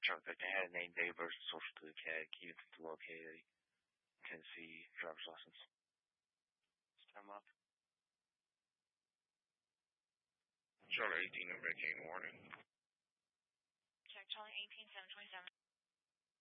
truck that they had a name day versus social to the cat, keep it to located Tennessee driver's license. Time up. Charlie 18, November 18, warning. Check Charlie 18, 727.